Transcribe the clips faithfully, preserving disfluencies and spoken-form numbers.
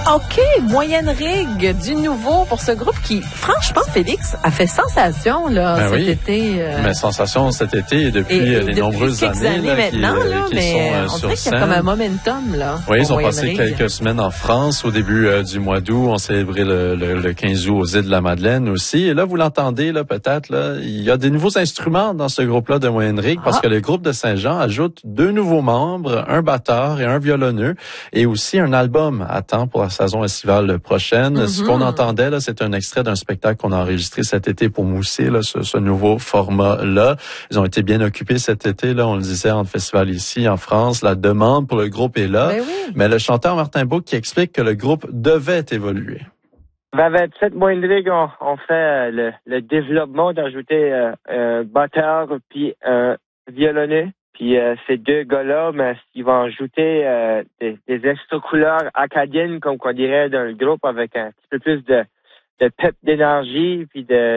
OK, Moyenne Rigue, du nouveau pour ce groupe qui, franchement, Félix, a fait sensation là, ben cet oui. été. Euh... Mais sensation cet été et depuis et, et les depuis nombreuses années, années là, maintenant, qui, là, qui mais sont euh, on sur dirait qu'il y a scène. comme un momentum. Là, oui, ils ont Moyenne passé Rigue. quelques semaines en France au début euh, du mois d'août. On célébrait le, le, le quinze août aux îles de la Madeleine aussi. Et là, vous l'entendez là peut-être, là, il y a des nouveaux instruments dans ce groupe-là de Moyenne Rigue ah. parce que le groupe de Saint-Jean ajoute deux nouveaux membres, un batteur et un violonneux, et aussi un album à temps pour la saison estivale prochaine. Mm-hmm. Ce qu'on entendait, là, c'est un extrait d'un spectacle qu'on a enregistré cet été pour mousser là, ce, ce nouveau format-là. Ils ont été bien occupés cet été, là, on le disait, en festival ici, en France. La demande pour le groupe est là. Ben oui. Mais le chanteur Martin Bourque qui explique que le groupe devait évoluer. Ben, vingt-sept Moyenne Rigue, on, on fait euh, le, le développement d'ajouter euh, un batteur puis un violonneux. Puis euh, ces deux gars-là, ben, ils vont ajouter euh, des, des extra couleurs acadiennes, comme qu'on dirait dans le groupe, avec un petit peu plus de, de pep d'énergie, puis de,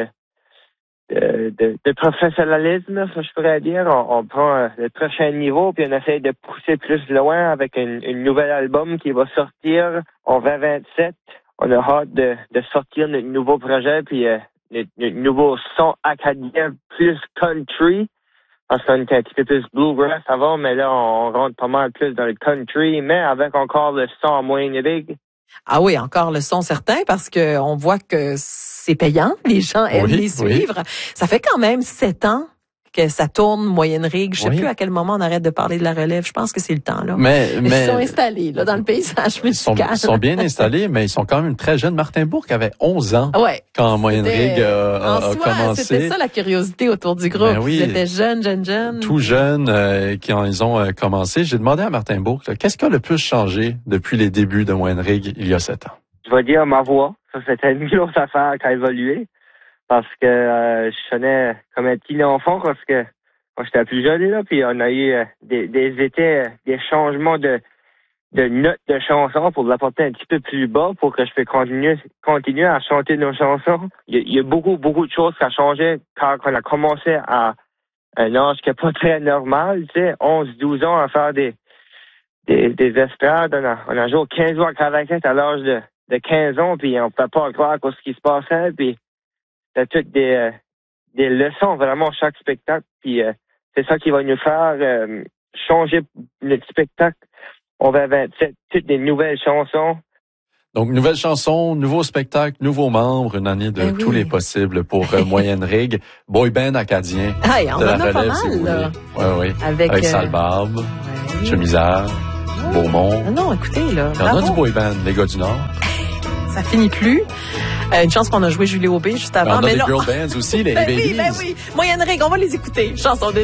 de, de, de professionnalisme, ça je pourrais dire. On, on prend euh, le prochain niveau, puis on essaie de pousser plus loin avec une, une nouvel album qui va sortir en vingt vingt-sept. On a hâte de, de sortir notre nouveau projet, puis euh, notre, notre nouveau son acadien plus country. Parce qu'on était un petit peu plus bluegrass avant, mais là, on rentre pas mal plus dans le country, mais avec encore le son en Moyenne Rigue. Ah oui, encore le son certain, parce que on voit que c'est payant. Les gens aiment oui, les suivre. Oui. Ça fait quand même sept ans que ça tourne Moyenne Rigue. Je sais oui. plus à quel moment on arrête de parler de la relève. Je pense que c'est le temps, là. Mais, mais. Ils sont installés, là, dans le paysage musical. Ils sont, sont bien installés, mais ils sont quand même très jeunes. Martin Bourque avait onze ans. Ouais. Quand Moyenne Rigue a, a, a soi, commencé. C'était ça la curiosité autour du groupe. Ben oui, ils étaient jeunes, jeunes, jeunes. Tout jeunes, euh, quand ils ont euh, commencé. J'ai demandé à Martin Bourque, là, qu'est-ce qui a le plus changé depuis les débuts de Moyenne Rigue il y a sept ans? Je vais dire ma voix. Ça, c'était une grosse affaire qui a évolué. Parce que euh, je sonnais comme un petit enfant parce que quand j'étais plus jeune, là, puis on a eu euh, des, des étés, euh, des changements de, de notes de chansons pour l'apporter un petit peu plus bas pour que je puisse continuer, continuer à chanter nos chansons. Il y, a, il y a beaucoup, beaucoup de choses qui ont changé quand on a commencé à un âge qui n'est pas très normal, tu sais, onze, douze ans à faire des, des, des estrades. On a, on a joué quinze ans à clarinette à l'âge de, de quinze ans, puis on ne peut pas croire ce qui se passait, puis c'était toutes des, euh, des leçons, vraiment, chaque spectacle, puis euh, c'est ça qui va nous faire euh, changer le spectacle. On va vingt-sept, toutes des nouvelles chansons. Donc, nouvelles chansons, nouveaux spectacles, nouveaux membres, une année de ben tous oui. les possibles pour euh, Moyenne Rigue, boy band acadien. Hey, on de en la a relève, pas mal, si là. Oui, oui. Avec, Avec euh... Salbarbe, ouais. Chemisard, ouais. Beaumont. Non, non, écoutez, là. Il y en a du boy band, les gars du Nord. Ça finit plus. Euh, une chance qu'on a joué Julie Aubé juste avant. On a mais des là... girl bands aussi, les ben babies. Oui, ben oui. Moyenne Rigue, on va les écouter. Chanson de